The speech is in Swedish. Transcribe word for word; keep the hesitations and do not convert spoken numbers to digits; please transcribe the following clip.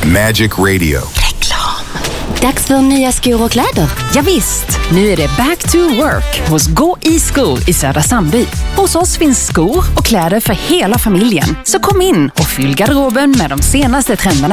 Magic Radio. Dags för nya skor och kläder. Ja, visst, nu är det back to work hos Gå i skor i Södra Sandby. Hos oss finns skor och kläder för hela familjen. Så kom in och fyll garderoben med de senaste trenderna.